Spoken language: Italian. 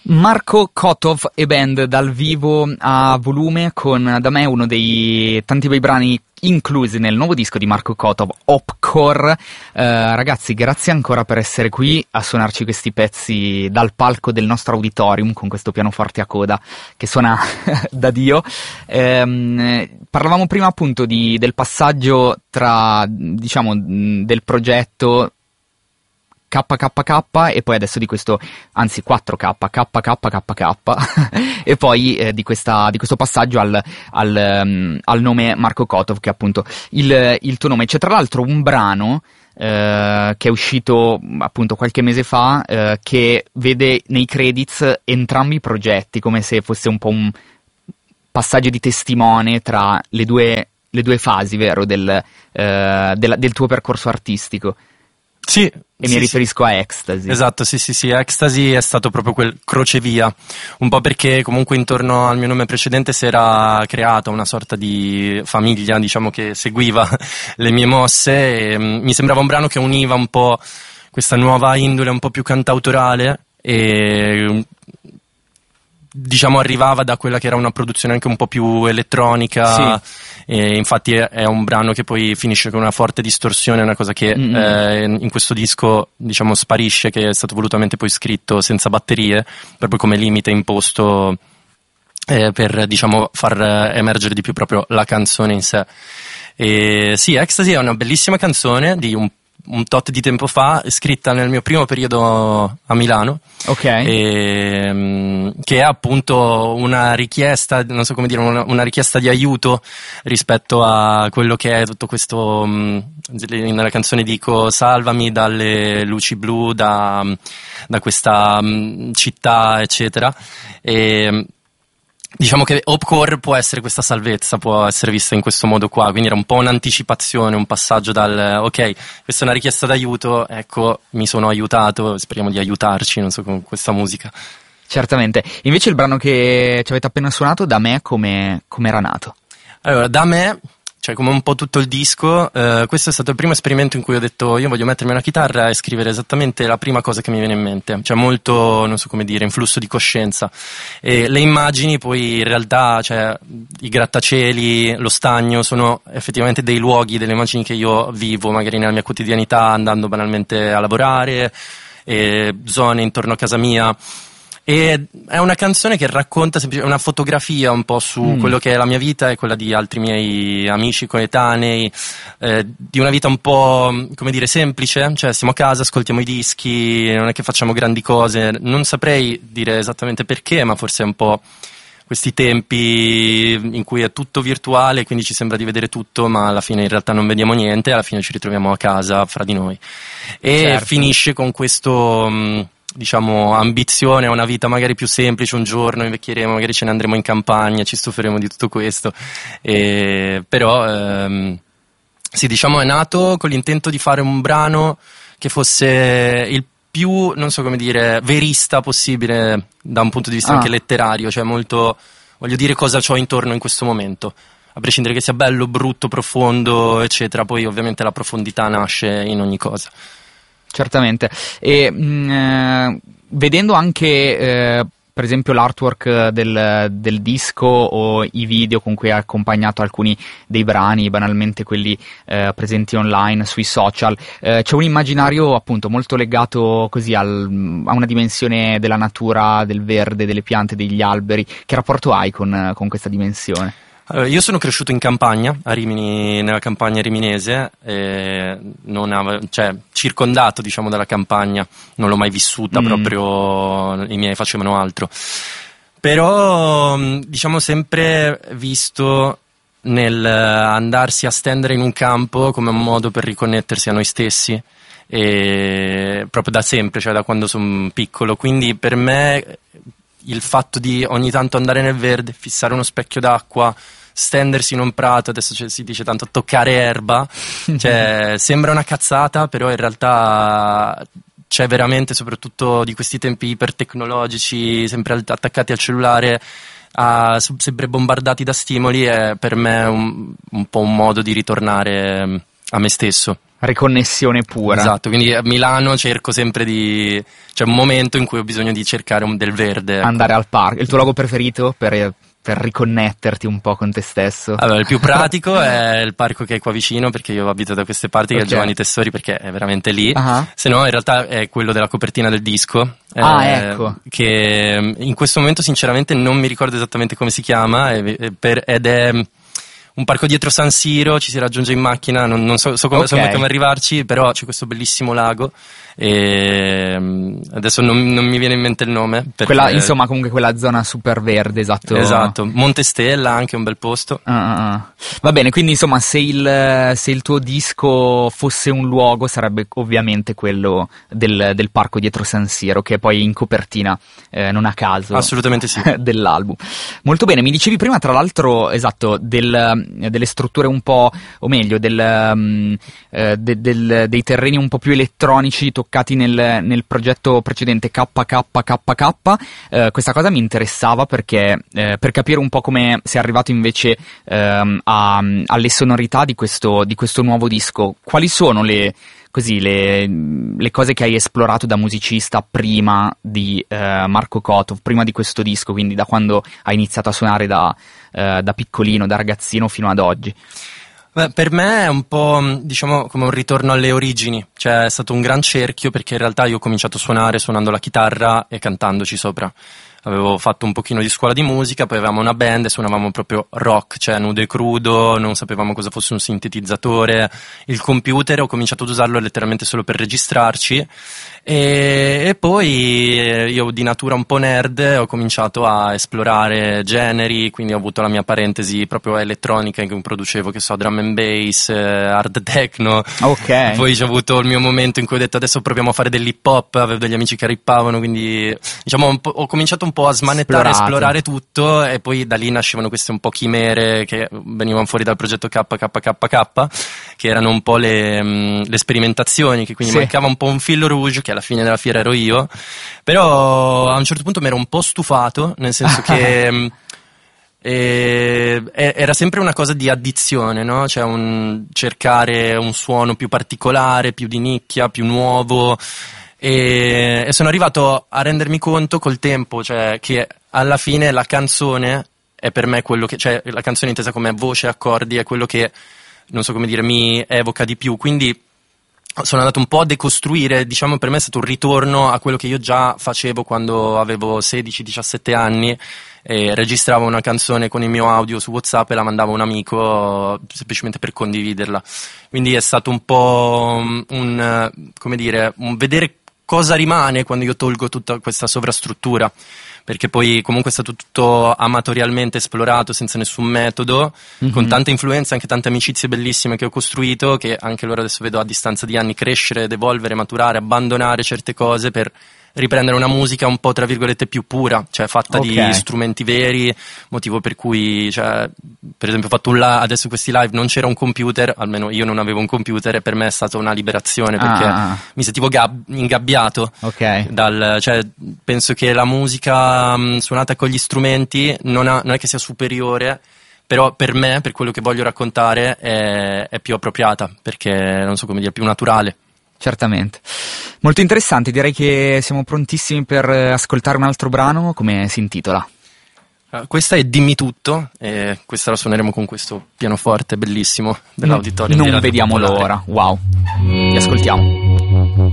Marco Kotov e band dal vivo a volume con, da me, uno dei tanti bei brani inclusi nel nuovo disco di Marco Kotov, Opcore. Ragazzi, grazie ancora per essere qui a suonarci questi pezzi dal palco del nostro auditorium con questo pianoforte a coda che suona da Dio. Parlavamo prima appunto del passaggio tra, diciamo, del progetto KKK e poi adesso di questo, anzi 4K, KKKK e poi di questo passaggio al nome Marco Kotov, che è appunto il tuo nome. C'è tra l'altro un brano che è uscito appunto qualche mese fa che vede nei credits entrambi i progetti, come se fosse un po' un passaggio di testimone tra le due fasi, vero, del tuo percorso artistico. Sì. E mi riferisco a Ecstasy. Esatto, sì. Ecstasy è stato proprio quel crocevia, un po' perché comunque intorno al mio nome precedente si era creata una sorta di famiglia, diciamo, che seguiva le mie mosse, e mi sembrava un brano che univa un po' questa nuova indole un po' più cantautorale e, diciamo, arrivava da quella che era una produzione anche un po' più elettronica. Sì. E infatti è un brano che poi finisce con una forte distorsione, una cosa che in questo disco, diciamo, sparisce, che è stato volutamente poi scritto senza batterie, proprio come limite imposto per, diciamo, far emergere di più proprio la canzone in sé. E sì, Ecstasy è una bellissima canzone di un tot di tempo fa, scritta nel mio primo periodo a Milano. Ok. Che è appunto una richiesta, non so come dire, una richiesta di aiuto rispetto a quello che è tutto questo. Nella canzone dico: salvami dalle luci blu, da questa città, eccetera. E diciamo che Opcore può essere questa salvezza, può essere vista in questo modo qua, quindi era un po' un'anticipazione, un passaggio dal ok, questa è una richiesta d'aiuto, ecco, mi sono aiutato, speriamo di aiutarci, non so, con questa musica. Certamente. Invece il brano che ci avete appena suonato, Da me, come era nato? Allora, Da me, cioè come un po' tutto il disco, questo è stato il primo esperimento in cui ho detto io voglio mettermi una chitarra e scrivere esattamente la prima cosa che mi viene in mente, cioè molto, non so come dire, in flusso di coscienza, e le immagini poi in realtà, cioè i grattacieli, lo stagno sono effettivamente dei luoghi, delle immagini che io vivo magari nella mia quotidianità andando banalmente a lavorare, zone intorno a casa mia. E è una canzone che racconta una fotografia un po' su quello che è la mia vita e quella di altri miei amici coetanei, di una vita un po', come dire, semplice, cioè stiamo a casa, ascoltiamo i dischi, non è che facciamo grandi cose, non saprei dire esattamente perché, ma forse è un po' questi tempi in cui è tutto virtuale, quindi ci sembra di vedere tutto, ma alla fine in realtà non vediamo niente, alla fine ci ritroviamo a casa fra di noi. E certo, finisce con questo, diciamo, ambizione a una vita magari più semplice, un giorno invecchieremo, magari ce ne andremo in campagna, ci stuferemo di tutto questo, però sì, diciamo, è nato con l'intento di fare un brano che fosse il più, non so come dire, verista possibile da un punto di vista anche letterario, cioè molto, voglio dire cosa c'ho intorno in questo momento, a prescindere che sia bello, brutto, profondo, eccetera, poi ovviamente la profondità nasce in ogni cosa. Certamente. E vedendo anche per esempio l'artwork del disco o i video con cui hai accompagnato alcuni dei brani, banalmente quelli presenti online sui social, c'è un immaginario appunto molto legato così a una dimensione della natura, del verde, delle piante, degli alberi. Che rapporto hai con questa dimensione? Allora, io sono cresciuto in campagna, a Rimini, nella campagna riminese, cioè circondato, diciamo, dalla campagna, non l'ho mai vissuta proprio, i miei facevano altro. Però, diciamo, sempre visto nel andarsi a stendere in un campo come un modo per riconnettersi a noi stessi, e proprio da sempre, cioè da quando sono piccolo, quindi per me il fatto di ogni tanto andare nel verde, fissare uno specchio d'acqua, stendersi in un prato, adesso si dice tanto toccare erba, cioè sembra una cazzata, però in realtà c'è veramente, soprattutto di questi tempi ipertecnologici, sempre attaccati al cellulare, sempre bombardati da stimoli, è per me un po' un modo di ritornare a me stesso. Riconnessione pura. Esatto, quindi a Milano cerco sempre c'è un momento in cui ho bisogno di cercare del verde. Ecco. Andare al parco. Il tuo luogo preferito per riconnetterti un po' con te stesso? Allora, il più pratico è il parco che è qua vicino, perché io abito da queste parti, che è Giovanni Tessori, perché è veramente lì. Se no, in realtà è quello della copertina del disco. Ecco. Che in questo momento sinceramente non mi ricordo esattamente come si chiama, ed è un parco dietro San Siro, ci si raggiunge in macchina, non so come arrivarci, però c'è questo bellissimo lago e adesso non mi viene in mente il nome. Quella, insomma, comunque quella zona super verde, esatto. Esatto, Monte Stella anche un bel posto. Va bene, quindi insomma se il tuo disco fosse un luogo sarebbe ovviamente quello del parco dietro San Siro, che è poi in copertina, non a caso. Assolutamente sì. Dell'album. Molto bene, mi dicevi prima tra l'altro, esatto, delle strutture un po', o meglio, dei terreni un po' più elettronici toccati nel progetto precedente KKKK. Questa cosa mi interessava perché per capire un po' come sei arrivato invece alle sonorità di questo nuovo disco, quali sono le cose che hai esplorato da musicista prima di Marco Kotov, prima di questo disco, quindi da quando hai iniziato a suonare da piccolino, da ragazzino fino ad oggi? Beh, per me è un po', diciamo, come un ritorno alle origini, cioè è stato un gran cerchio, perché in realtà io ho cominciato a suonare suonando la chitarra e cantandoci sopra. Avevo fatto un pochino di scuola di musica, poi avevamo una band e suonavamo proprio rock, cioè nudo e crudo, non sapevamo cosa fosse un sintetizzatore, il computer, ho cominciato ad usarlo letteralmente solo per registrarci e poi io di natura un po' nerd ho cominciato a esplorare generi, quindi ho avuto la mia parentesi proprio elettronica in cui producevo, che so, drum and bass, hard techno. Ok. Poi c'è avuto il mio momento in cui ho detto adesso proviamo a fare dell'hip hop, avevo degli amici che rippavano, quindi diciamo ho cominciato un po' a smanettare, esplorare tutto, e poi da lì nascevano queste un po' chimere che venivano fuori dal progetto KKKK, che erano un po' le sperimentazioni, che quindi mancava un po' un fil rouge, che alla fine della fiera ero io, però a un certo punto mi ero un po' stufato, nel senso che era sempre una cosa di addizione, no? Cioè cercare un suono più particolare, più di nicchia, più nuovo. E sono arrivato a rendermi conto col tempo, cioè che alla fine la canzone è per me quello che, cioè la canzone intesa come voce e accordi è quello che, non so come dire, mi evoca di più, quindi sono andato un po' a decostruire, diciamo per me è stato un ritorno a quello che io già facevo quando avevo 16-17 anni e registravo una canzone con il mio audio su WhatsApp e la mandavo a un amico semplicemente per condividerla, quindi è stato un po' un vedere cosa rimane quando io tolgo tutta questa sovrastruttura, perché poi comunque è stato tutto amatorialmente esplorato, senza nessun metodo, con tanta influenza, anche tante amicizie bellissime che ho costruito, che anche loro adesso vedo a distanza di anni crescere, evolvere, maturare, abbandonare certe cose per riprendere una musica un po' tra virgolette più pura, cioè fatta di strumenti veri, motivo per cui, cioè, per esempio ho fatto adesso questi live non c'era un computer, almeno io non avevo un computer, e per me è stata una liberazione, perché mi sentivo ingabbiato cioè penso che la musica suonata con gli strumenti non è che sia superiore, però per me, per quello che voglio raccontare, è più appropriata, perché non so come dire, più naturale. Certamente. Molto interessante, direi che siamo prontissimi per ascoltare un altro brano. Come si intitola? Questa è Dimmi tutto, e questa la suoneremo con questo pianoforte bellissimo dell'auditorium. Non vediamo l'ora, wow. Li ascoltiamo.